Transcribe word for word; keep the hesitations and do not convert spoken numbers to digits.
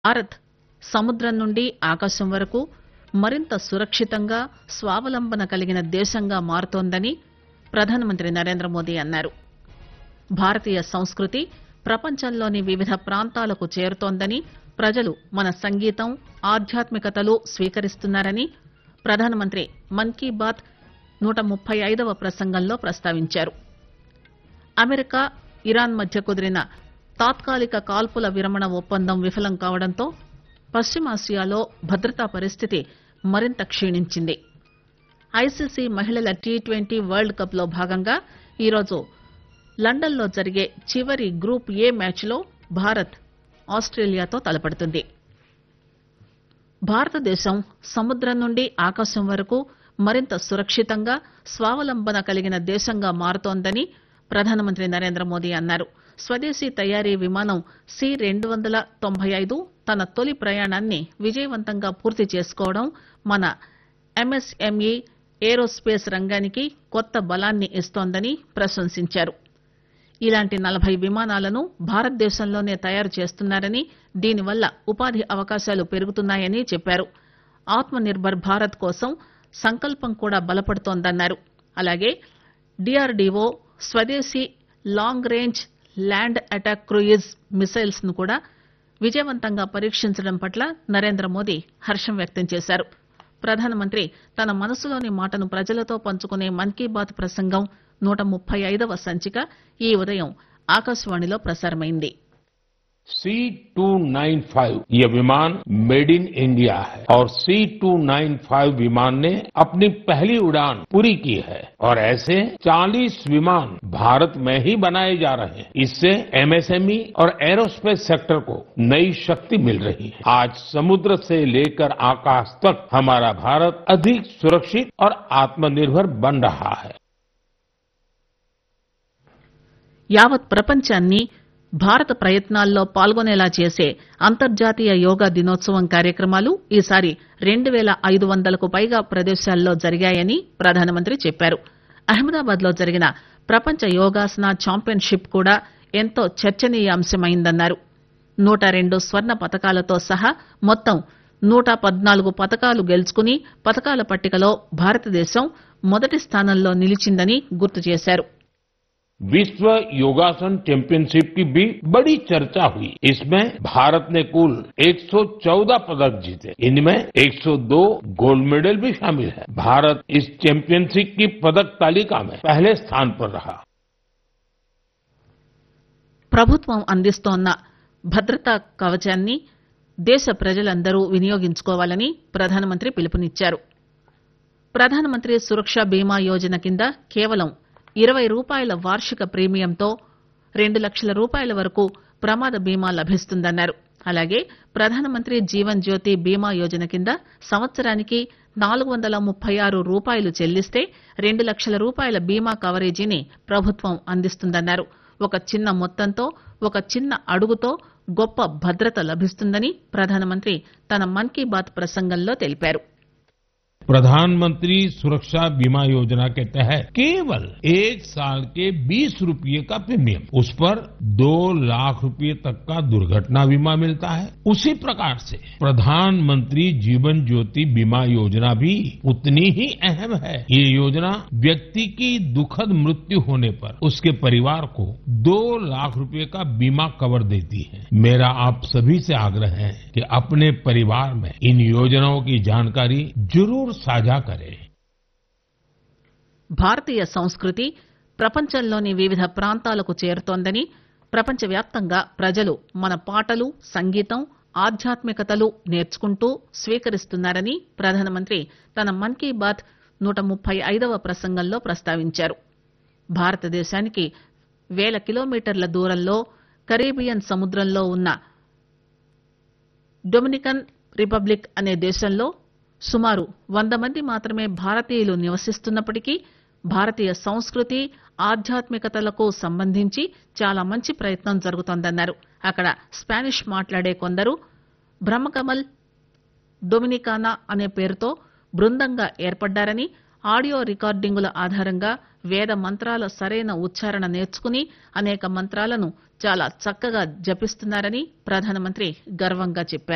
భారత్ సముద్రం నుండి ఆకాశం వరకు మరింత సురక్షితంగా స్వావలంబన కలిగిన దేశంగా మారుతోందని ప్రధానమంత్రి నరేంద్ర మోదీ అన్నారు. భారతీయ సంస్కృతి ప్రపంచంలోని వివిధ ప్రాంతాలకు చేరుతోందని, ప్రజలు మన సంగీతం, ఆధ్యాత్మికతలు స్వీకరిస్తున్నారని ప్రధానమంత్రి మన్ కీ బాత్ నూట ముప్పై ఐదవ ప్రసంగంలో ప్రస్తావించారు. అమెరికా, ఇరాన్ మధ్య కుదిరిన తాత్కాలిక కాల్పుల విరమణ ఒప్పందం విఫలం కావడంతో పశ్చిమాసియాలో భద్రతా పరిస్థితి మరింత క్షీణించింది. ఐసీసీ మహిళల టీ ట్వంటీ వరల్డ్ కప్ లో భాగంగా ఈరోజు లండన్ లో జరిగే చివరి గ్రూప్ ఏ మ్యాచ్ లో భారత్ ఆస్ట్రేలియాతో తలపడుతుంది. భారతదేశం సముద్రం నుండి ఆకాశం వరకు మరింత సురక్షితంగా స్వావలంబన కలిగిన దేశంగా మారుతోందని ప్రధానమంత్రి నరేంద్ర మోదీ అన్నారు. స్వదేశీ తయారీ విమానం సి రెండు వందల తొంభై ఐదు తన తొలి ప్రయాణాన్ని విజయవంతంగా పూర్తి చేసుకోవడం మన ఎంఎస్ఎంఈ ఏరోస్పేస్ రంగానికి కొత్త బలాన్ని ఇస్తోందని ప్రశంసించారు. ఇలాంటి నలభై విమానాలను భారతదేశంలోనే తయారు చేస్తున్నారని, దీనివల్ల ఉపాధి అవకాశాలు పెరుగుతున్నాయని చెప్పారు. ఆత్మ నిర్భర్ భారత్ కోసం సంకల్పం కూడా బలపడుతోందన్నారు. అలాగే డీఆర్డీఓ స్వదేశీ long range land attack cruise missiles ను కూడా విజయవంతంగా పరీక్షించడం పట్ల నరేంద్ర మోదీ హర్షం వ్యక్తం చేశారు. ప్రధానమంత్రి తన మనసులోని మాటను ప్రజలతో పంచుకునే మన్ కీ బాత్ ప్రసంగం నూట ముప్పై ఐదవ సంచిక ఈ ఉదయం ఆకాశవాణిలో ప్రసారమైంది. सी टू नाइन फाइव ये विमान मेड इन इंडिया है और सी टू नाइन फाइव विमान ने अपनी पहली उड़ान पूरी की है और ऐसे चालीस विमान भारत में ही बनाए जा रहे हैं. इससे एमएसएमई और एरोस्पेस सेक्टर को नई शक्ति मिल रही है. आज समुद्र से लेकर आकाश तक हमारा भारत अधिक सुरक्षित और आत्मनिर्भर बन रहा है. యావత్ ప్రపంచాన్ని భారత ప్రయత్నాల్లో పాల్గొనేలా చేసే అంతర్జాతీయ యోగా దినోత్సవం కార్యక్రమాలు ఈసారి రెండు పేల ఐదు వందలకు పైగా ప్రదేశాల్లో జరిగాయని ప్రధానమంత్రి చెప్పారు. అహ్మదాబాద్ లో జరిగిన ప్రపంచ యోగాసన ఛాంపియన్షిప్ కూడా ఎంతో చర్చనీయాంశమైందన్నారు. నూట రెండు స్వర్ణ పతకాలతో సహా మొత్తం నూట పద్నాలుగు పతకాలు గెలుచుకుని పతకాల పట్టికలో భారతదేశం మొదటి స్థానంలో నిలిచిందని గుర్తు చేశారు. विश्व योगासन चैंपियनशिप की भी बड़ी चर्चा हुई. इसमें भारत ने कुल एक सौ चौदह पदक जीते. इनमें एक सौ दो गोल्ड मेडल भी शामिल है. भारत इस चैंपियनशिप की पदक तालिका में पहले स्थान पर रहा. ప్రభుత్వం అందిస్తోన్న భద్రతా కవచాన్ని దేశ ప్రజలందరూ వినియోగించుకోవాలని ప్రధానమంత్రి పిలుపునిచ్చారు. ప్రధానమంత్రి సురక్ష బీమా యోజన కింద కేవలం ఇరవై రూపాయల వార్షిక ప్రీమియంతో రెండు లక్షల రూపాయల వరకు ప్రమాద బీమా లభిస్తుందన్నారు. అలాగే ప్రధానమంత్రి జీవన్ జ్యోతి బీమా యోజన కింద సంవత్సరానికి నాలుగు వందల ముప్పై ఆరు రూపాయలు చెల్లిస్తే రెండు లక్షల రూపాయల బీమా కవరేజీని ప్రభుత్వం అందిస్తుందన్నారు. ఒక చిన్న మొత్తంతో, ఒక చిన్న అడుగుతో గొప్ప భద్రత లభిస్తుందని ప్రధానమంత్రి తన మన్ కీ బాత్ ప్రసంగంలో తెలిపారు. प्रधानमंत्री सुरक्षा बीमा योजना के तहत केवल एक साल के बीस रुपये का प्रीमियम, उस पर दो लाख रुपये तक का दुर्घटना बीमा मिलता है. उसी प्रकार से प्रधानमंत्री जीवन ज्योति बीमा योजना भी उतनी ही अहम है. ये योजना व्यक्ति की दुखद मृत्यु होने पर उसके परिवार को दो लाख रुपये का बीमा कवर देती है. मेरा आप सभी से आग्रह है कि अपने परिवार में इन योजनाओं की जानकारी जरूर साझा करें. భారతీయ సంస్కృతి ప్రపంచంలోని వివిధ ప్రాంతాలకు చేరుతోందని, ప్రపంచవ్యాప్తంగా ప్రజలు మన పాటలు, సంగీతం, ఆధ్యాత్మికతలు నేర్చుకుంటూ స్వీకరిస్తున్నారని ప్రధానమంత్రి తన మన్ కీ బాత్ నూట ముప్పై ఐదవ ప్రసంగంలో ప్రస్తావించారు. భారతదేశానికి వేల కిలోమీటర్ల దూరంలో కరేబియన్ సముద్రంలో ఉన్న డొమినికన్ రిపబ్లిక్ అనే దేశంలో సుమారు వంద మంది మాత్రమే భారతీయులు నివసిస్తున్నప్పటికీ భారతీయ సంస్కృతి, ఆధ్యాత్మికతలకు సంబంధించి చాలా మంచి ప్రయత్నం జరుగుతోందన్నారు. అక్కడ స్పానిష్ మాట్లాడే కొందరు బ్రహ్మకమల్ డొమినికానా అనే పేరుతో బృందంగా ఏర్పడ్డారని, ఆడియో రికార్డింగుల ఆధారంగా వేద మంత్రాల సరైన ఉచ్చారణ నేర్చుకుని అనేక మంత్రాలను చాలా చక్కగా జపిస్తున్నారని ప్రధానమంత్రి గర్వంగా చెప్పారు.